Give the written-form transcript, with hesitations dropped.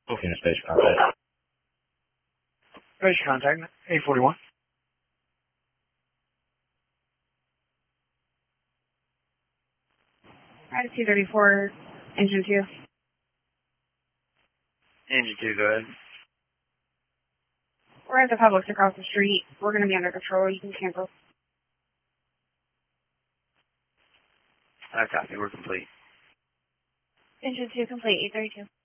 Looking at station contact. Station contact, 841. Right, 234, engine 2. Engine 2, go ahead. We're at the Publix across the street. We're going to be under control. You can cancel. I copy. We're complete. Engine 2 complete, 832.